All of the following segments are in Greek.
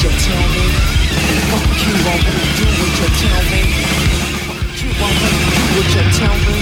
what you tell me. Fuck you, I won't do what you tell me. Fuck you, I won't do what you tell me.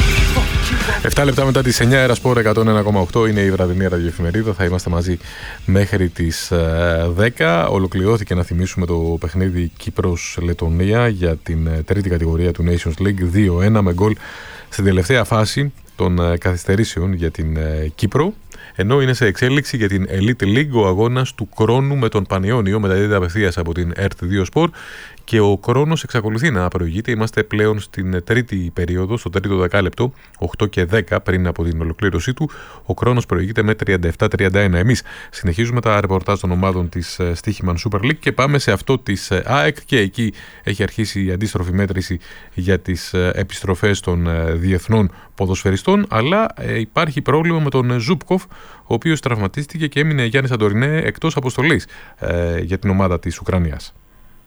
7 λεπτά μετά τις 9, Ερασπόρ 101,8 είναι η βραδινή ραδιοεφημερίδα. Θα είμαστε μαζί μέχρι τις 10. Ολοκληρώθηκε, να θυμίσουμε, το παιχνίδι Κύπρος-Λετωνία για την τρίτη κατηγορία του Nations League 2-1 με γκολ στην τελευταία φάση των καθυστερήσεων για την Κύπρο. Ενώ είναι σε εξέλιξη για την Elite League ο αγώνας του Κρόνου με τον Πανιόνιο, μεταδίδεται απευθείας από την ERT2 Sport και ο χρόνος εξακολουθεί να προηγείται. Είμαστε πλέον στην τρίτη περίοδο, στο τρίτο δεκάλεπτο, 8 και 10 πριν από την ολοκλήρωσή του. Ο χρόνος προηγείται με 37-31. Εμείς συνεχίζουμε τα ρεπορτάζ των ομάδων της Στοίχημαν Super League και πάμε σε αυτό της ΑΕΚ, και εκεί έχει αρχίσει η αντίστροφη μέτρηση για τις επιστροφές των διεθνών ποδοσφαιριστών, αλλά υπάρχει πρόβλημα με τον Ζούπκοφ, ο οποίος τραυματίστηκε και έμεινε, Γιάννη Αντορινέ, εκτός αποστολής για την ομάδα της Ουκρανίας.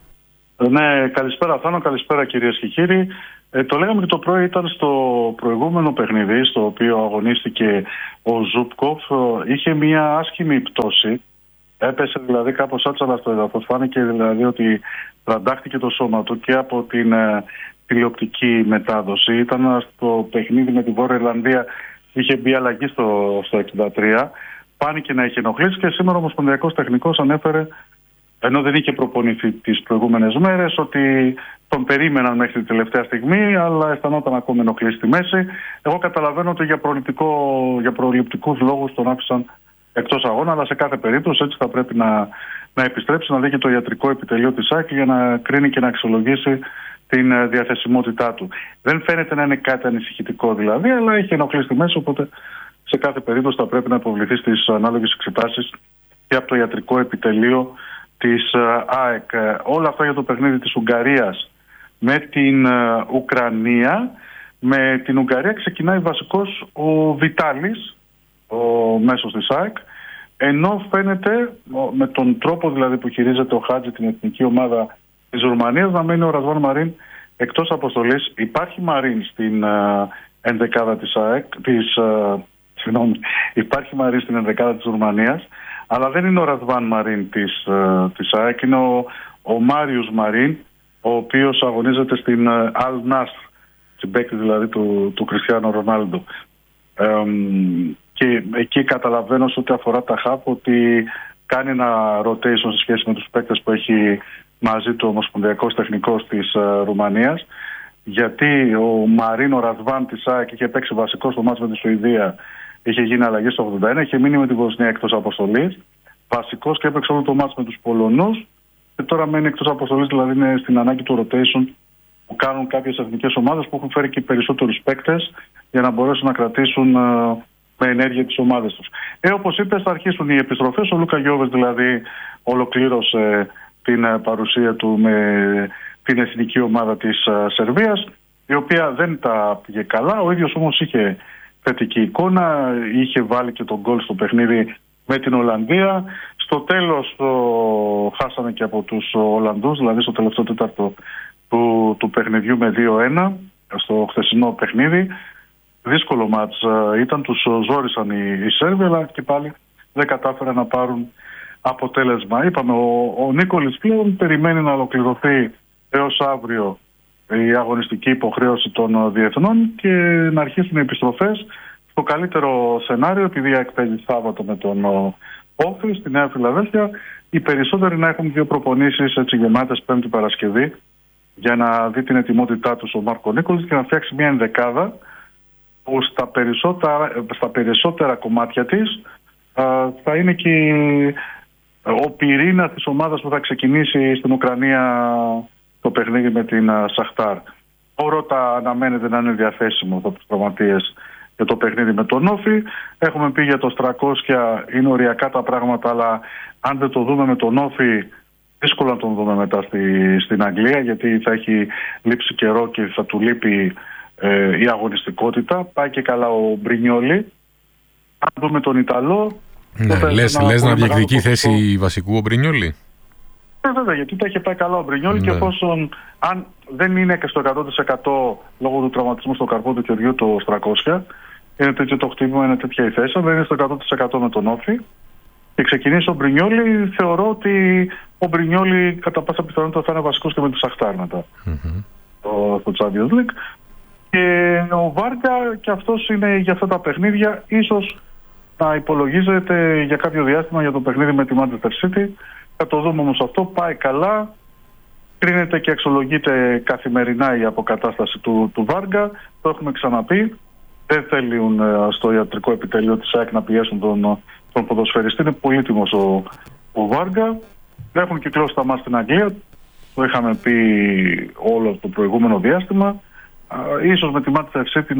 Ναι, καλησπέρα Θάνο, καλησπέρα κυρίες και κύριοι. Το λέγαμε και το πρωί, ήταν στο προηγούμενο παιχνίδι στο οποίο αγωνίστηκε ο Ζούπκοφ. Είχε μια άσχημη πτώση, έπεσε δηλαδή κάπως άτσαλα στο έδαφος. Φάνηκε δηλαδή ότι τραντάχτηκε το σώμα του και από την τηλεοπτική μετάδοση. Ήταν στο παιχνίδι με τη Βόρεια Ιρλανδία, είχε μπει αλλαγή στο 63. Φάνηκε να έχει ενοχλήσει και σήμερα ο Ομοσπονδιακός Τεχνικός ανέφερε, ενώ δεν είχε προπονηθεί τις προηγούμενες μέρες, ότι τον περίμεναν μέχρι την τελευταία στιγμή, αλλά αισθανόταν ακόμη ενοχλήσει στη μέση. Εγώ καταλαβαίνω ότι για προληπτικούς λόγους τον άφησαν εκτός αγώνα, αλλά σε κάθε περίπτωση έτσι θα πρέπει να επιστρέψει, να δει και το ιατρικό επιτελείο της ΑΕΚ για να κρίνει και να αξιολογήσει την διαθεσιμότητά του. Δεν φαίνεται να είναι κάτι ανησυχητικό δηλαδή, αλλά έχει ενοχλήσει στη μέση, οπότε σε κάθε περίπτωση θα πρέπει να υποβληθεί στις ανάλογες εξετάσεις και από το ιατρικό επιτελείο της ΑΕΚ. Όλα αυτά για το παιχνίδι της Ουγγαρίας με την Ουκρανία. Με την Ουγγαρία ξεκινάει βασικός ο Βιτάλης, ο μέσος της ΑΕΚ, ενώ φαίνεται με τον τρόπο δηλαδή που χειρίζεται ο Χάτζη την εθνική ομάδα της Ρουμανίας να μένει ο Ρασβάν Μαρίν εκτός αποστολής. Υπάρχει Μαρίν στην ενδεκάδα της ΑΕΚ, υπάρχει Μαρίν στην ενδεκάδα της Ρουμανίας, αλλά δεν είναι ο Ρασβάν Μαρίν της ΑΕΚ, είναι ο Μάριους Μαρίν, ο οποίος αγωνίζεται στην Αλ Νάσρ, συμπαίκτη δηλαδή του Κριστιάνο Ρονάλντο. Και εκεί καταλαβαίνω σε ό,τι αφορά τα ΧΑΠ ότι κάνει ένα rotation σε σχέση με τους παίκτες που έχει μαζί του ο Ομοσπονδιακός Τεχνικός της Ρουμανίας, γιατί ο Μαρίνο Ρασβάν της ΑΕΚ είχε παίξει βασικό στο μάτς με τη Σουηδία, είχε γίνει αλλαγή στο 81, είχε μείνει με τη Βοσνία εκτός αποστολής, βασικός και έπαιξε όλο το μάτς με τους Πολωνούς και τώρα μένει εκτός αποστολής, δηλαδή είναι στην ανάγκη του rotation που κάνουν κάποιες εθνικές ομάδες που έχουν φέρει και περισσότερους παίκτες για να μπορέσουν να κρατήσουν με ενέργεια τις ομάδες τους. Όπως είπες, θα αρχίσουν οι επιστροφές. Ο Λούκα Γιόβες δηλαδή ολοκλήρωσε την παρουσία του με την εθνική ομάδα της Σερβίας, η οποία δεν τα πήγε καλά. Ο ίδιος όμως είχε θετική εικόνα, είχε βάλει και τον γκολ στο παιχνίδι με την Ολλανδία. Στο τέλος χάσαμε και από τους Ολλανδούς, δηλαδή στο τελευταίο τέταρτο του παιχνιδιού με 2-1 στο χθεσινό παιχνίδι. Δύσκολο μάτς ήταν, τους ζόρισαν οι Σέρβοι, αλλά και πάλι δεν κατάφεραν να πάρουν αποτέλεσμα. Είπαμε, ο Νίκολης πλέον περιμένει να ολοκληρωθεί έως αύριο η αγωνιστική υποχρέωση των διεθνών και να αρχίσουν οι επιστροφές. Στο καλύτερο σενάριο, επειδή εκπαίδευε Σάββατο με τον Όφη στη Νέα Φιλαδέλφια, οι περισσότεροι να έχουν δύο προπονήσεις έτσι γεμάτες Πέμπτη Παρασκευή για να δει την ετοιμότητά τους ο Μάρκο Νίκολης και να φτιάξει μια ενδεκάδα που στα περισσότερα κομμάτια της θα είναι και ο πυρήνας της ομάδας που θα ξεκινήσει στην Ουκρανία το παιχνίδι με την Σαχτάρ. Ο Ρώτα αναμένεται να είναι διαθέσιμο από τους τραυματίες για το παιχνίδι με τον Όφη. Έχουμε πει για το Στρακόσια, είναι οριακά τα πράγματα, αλλά αν δεν το δούμε με τον Όφη, δύσκολο να τον δούμε μετά στην Αγγλία, γιατί θα έχει λείψει καιρό και θα του λείπει η αγωνιστικότητα. Πάει και καλά ο Μπρινιόλι. Αν δούμε τον Ιταλό... Ναι, λες να διεκδικεί θέση βασικού ο Μπρινιόλι. Βέβαια, γιατί τα είχε πάει καλά ο Μπρινιόλι, και εφόσον αν δεν είναι και στο 100% λόγω του τραυματισμού στο καρπό του χεριού το Στρακόσια, είναι τέτοιο το χτύπημα, είναι τέτοια η θέση, δεν είναι στο 100% με τον Όφη και ξεκινήσει ο Μπρινιόλι, θεωρώ ότι ο Μπρινιόλι κατά πάσα πιθανότητα θα είναι βασικός και με τους Σαχτάρ μετά το Champions League. Και ο Βάρκα και αυτός είναι για αυτά τα παιχνίδια, ίσως να υπολογίζεται για κάποιο διάστημα για το παιχνίδι με τη Manchester City. Θα το δούμε όμως αυτό, πάει καλά. Κρίνεται και αξιολογείται καθημερινά η αποκατάσταση του Βάργα. Το έχουμε ξαναπεί. Δεν θέλουν στο ιατρικό επιτελείο της ΑΕΚ να πιέσουν τον ποδοσφαιριστή. Είναι πολύτιμος ο Βάργα. Έχουν κυκλώσει τα μάτια στην Αγγλία. Το είχαμε πει όλο το προηγούμενο διάστημα. Ίσως με τη Manchester City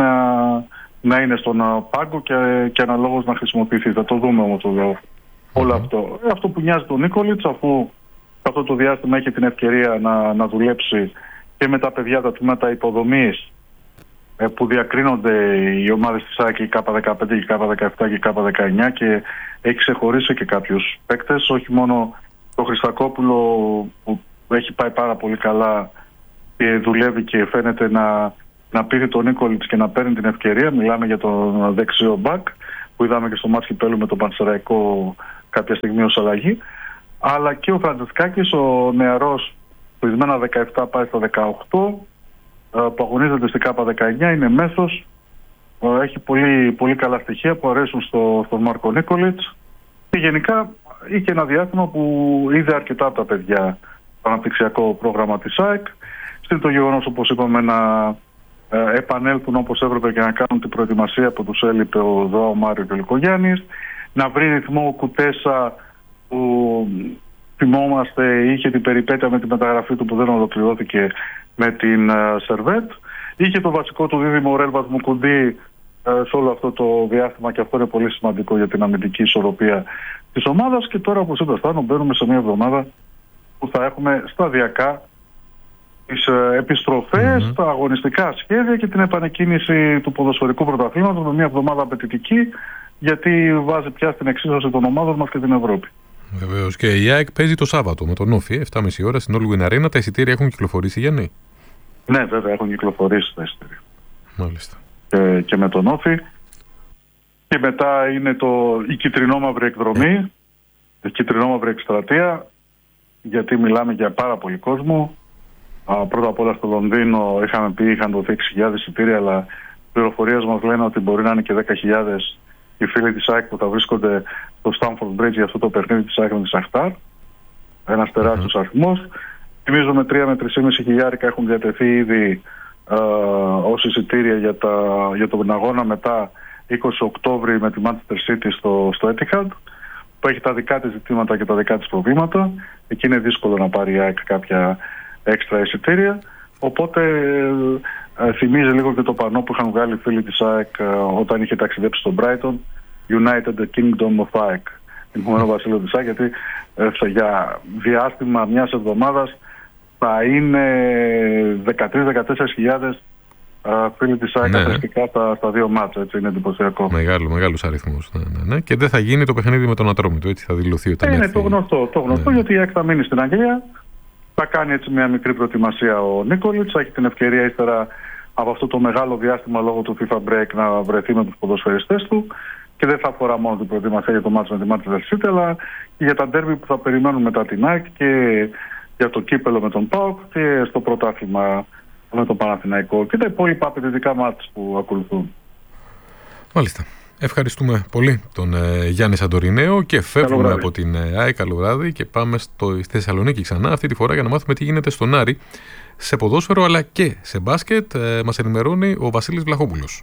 να είναι στον πάγκο και αναλόγως να χρησιμοποιηθεί. Θα το δούμε όμως όλο αυτό. Αυτό που νοιάζει τον Νίκολιτς, αφού αυτό το διάστημα έχει την ευκαιρία να δουλέψει και με τα παιδιά τα τμήματα υποδομής που διακρίνονται οι ομάδες της ΑΕΚ, η K15, η K17 και η K19, και έχει ξεχωρίσει και κάποιους παίκτες, όχι μόνο το Χριστακόπουλο που έχει πάει πάρα πολύ καλά και δουλεύει και φαίνεται να πείθει τον Νίκολιτς και να παίρνει την ευκαιρία. Μιλάμε για τον δεξιό μπακ που είδαμε και στο μάτς κυπέλλου με τον Πανσεραϊκό κάποια στιγμή ως αλλαγή, αλλά και ο Φραντζεσκάκης, ο νεαρός που ορισμένα 17 πάει στα 18, που αγωνίζεται στην K19, είναι μέσος, έχει πολύ, πολύ καλά στοιχεία που αρέσουν στον Μάρκο Νίκολιτς, και γενικά είχε ένα διάστημα που είδε αρκετά από τα παιδιά το αναπτυξιακό πρόγραμμα της ΑΕΚ. Στην το γεγονός, όπως είπαμε, να επανέλθουν όπως έπρεπε και να κάνουν την προετοιμασία που τους έλειπε ο Ζωάο Μάριο και ο Λυκογιάννης, να βρει ρυθμό ο Κουτέσα που θυμόμαστε είχε την περιπέτεια με τη μεταγραφή του που δεν ολοκληρώθηκε με την Σερβέτ. Είχε το βασικό του δίδυμο Ρέλβας Μουκουντή σε όλο αυτό το διάστημα, και αυτό είναι πολύ σημαντικό για την αμυντική ισορροπία της ομάδας. Και τώρα, όπως είπα, μπαίνουμε σε μια εβδομάδα που θα έχουμε σταδιακά τις επιστροφές, τα αγωνιστικά σχέδια και την επανεκκίνηση του ποδοσφαιρικού πρωταθλήματος, με μια εβδομάδα απαιτητική, γιατί βάζει πια στην εξίσωση των ομάδων μας και την Ευρώπη. Βεβαίως. Και η ΑΕΚ παίζει το Σάββατο με τον Όφη, 7.30 ώρα στην All Win Arena. Τα εισιτήρια έχουν κυκλοφορήσει, Γιάννη? Ναι, βέβαια, έχουν κυκλοφορήσει τα εισιτήρια. Μάλιστα. Και με τον Όφη. Και μετά είναι η κυτρινόμαυρη εκδρομή, η κυτρινόμαυρη εκστρατεία, γιατί μιλάμε για πάρα πολύ κόσμο. Πρώτα απ' όλα στο Λονδίνο είχαμε πει, είχαν δοθεί 6.000 εισιτήρια, αλλά οι πληροφορίες μας λένε ότι μπορεί να είναι και 10.000 οι φίλοι της ΑΕΚ που θα βρίσκονται στο Stamford Bridge για αυτό το παιχνίδι της ΑΕΚ με τη Σαχτάρ. Ένας τεράστιος αριθμός. Θυμίζω με 3 με 3.500 χιλιάρικα έχουν διατεθεί ήδη ως εισιτήρια για τον αγώνα μετά 20 Οκτώβρη με τη Manchester City στο Etihad, που έχει τα δικά της ζητήματα και τα δικά της προβλήματα. Εκεί είναι δύσκολο να πάρει η ΑΕΚ κάποια έξτρα εισιτήρια. Οπότε θυμίζει λίγο και το πανό που είχαν βγάλει οι φίλοι της ΑΕΚ όταν είχε ταξιδέψει στο Brighton, United Kingdom of ΑΕΚ, Ηνωμένο Βασίλειο της ΑΕΚ, γιατί για διάστημα μιας εβδομάδας θα είναι 13-14 χιλιάδες φίλοι της ΑΕΚ αστικά στα δύο μάτσα. Έτσι είναι εντυπωσιακό. Μεγάλος αριθμός. Ναι. Και δεν θα γίνει το παιχνίδι με τον Ατρόμητο, έτσι θα δηλωθεί όταν έρθει. Είναι το γνωστό, γιατί η ΑΕΚ θα μείνει στην Αγγλία. Θα κάνει έτσι μια μικρή προετοιμασία ο Νίκολιτς, θα έχει την ευκαιρία ύστερα από αυτό το μεγάλο διάστημα λόγω του FIFA Break να βρεθεί με τους ποδοσφαιριστές του, και δεν θα αφορά μόνο την προετοιμασία για το μάτσο με τη Manchester City, αλλά και για τα ντέρμπι που θα περιμένουν μετά την ΑΕΚ, και για το κύπελο με τον ΠΑΟΚ και στο πρωτάθλημα με τον Παναθηναϊκό και τα υπόλοιπα απαιτητικά μάτς που ακολουθούν. Μάλιστα. Ευχαριστούμε πολύ τον Γιάννη Σαντορινέο και φεύγουμε από την ΑΕΚ. Καλό βράδυ, και πάμε στη Θεσσαλονίκη ξανά, αυτή τη φορά για να μάθουμε τι γίνεται στον Άρη σε ποδόσφαιρο αλλά και σε μπάσκετ. Μας ενημερώνει ο Βασίλης Βλαχόπουλος.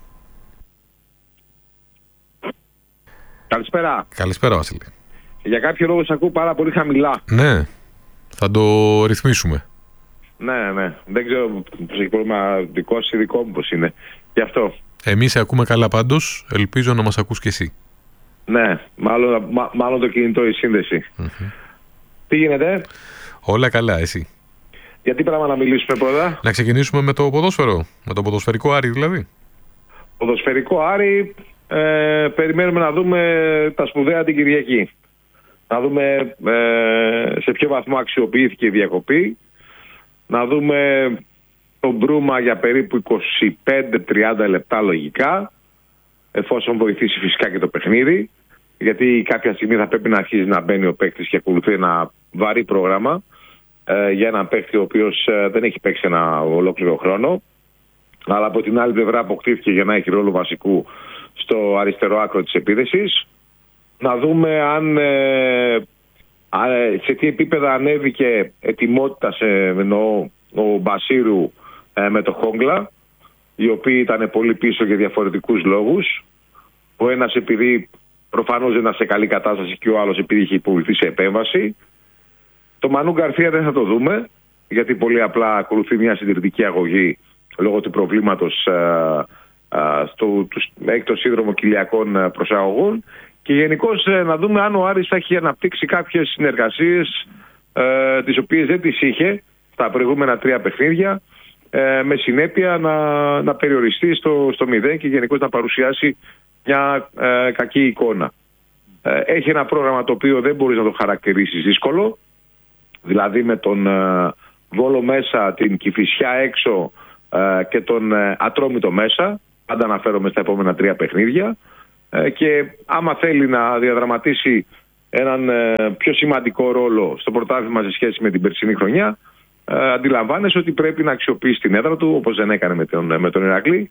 Καλησπέρα. Καλησπέρα, Βασίλη. Για κάποιο λόγο σε ακούω πάρα πολύ χαμηλά. Ναι, θα το ρυθμίσουμε. Ναι. Δεν ξέρω πώς έχει πρόβλημα δικό ή δικό μου πώς είναι. Γι' αυτό. Εμείς σε ακούμε καλά πάντως. Ελπίζω να μας ακούς και εσύ. Ναι, μάλλον το κινητό η σύνδεση. Τι γίνεται? Όλα καλά, εσύ? Για τι πράγμα να μιλήσουμε πρώτα? Να ξεκινήσουμε με το ποδόσφαιρο. Με το ποδοσφαιρικό Άρη δηλαδή. Ποδοσφαιρικό Άρη, περιμένουμε να δούμε τα σπουδαία την Κυριακή. Να δούμε σε ποιο βαθμό αξιοποιήθηκε η διακοπή. Να δούμε τον Μπρούμα για περίπου 25-30 λεπτά λογικά, εφόσον βοηθήσει φυσικά και το παιχνίδι, γιατί κάποια στιγμή θα πρέπει να αρχίσει να μπαίνει ο παίκτης και ακολουθεί ένα βαρύ πρόγραμμα για έναν παίκτη ο οποίος δεν έχει παίξει ένα ολόκληρο χρόνο, αλλά από την άλλη πλευρά αποκτήθηκε για να έχει ρόλο βασικού στο αριστερό άκρο της επίδεσης. Να δούμε αν σε τι επίπεδα ανέβηκε ετοιμότητα εννοώ ο Μπασίρου με το Χόγκλα, οι οποίοι ήταν πολύ πίσω για διαφορετικούς λόγους. Ο ένας επειδή προφανώς δεν ήταν σε καλή κατάσταση και ο άλλος επειδή είχε υποβληθεί σε επέμβαση. Το Μανού Γκαρθία δεν θα το δούμε, γιατί πολύ απλά ακολουθεί μια συντηρητική αγωγή λόγω του προβλήματος του έκτος σύνδρομο κοιλιακών προσαγωγών. Και γενικώς να δούμε αν ο Άρης θα έχει αναπτύξει κάποιες συνεργασίες τις οποίες δεν τις είχε στα προηγούμενα 3 παιχνίδια, με συνέπεια να περιοριστεί στο 0 και γενικώς να παρουσιάσει μια κακή εικόνα. Έχει ένα πρόγραμμα το οποίο δεν μπορείς να το χαρακτηρίσεις δύσκολο, δηλαδή με τον Βόλο μέσα, την Κηφισιά έξω και τον Ατρόμητο μέσα, πάντα αναφέρομαι στα επόμενα 3 παιχνίδια, και άμα θέλει να διαδραματίσει έναν πιο σημαντικό ρόλο στο πρωτάθλημα σε σχέση με την περσινή χρονιά, αντιλαμβάνεσαι ότι πρέπει να αξιοποιήσει την έδρα του, όπως δεν έκανε με τον Ηρακλή,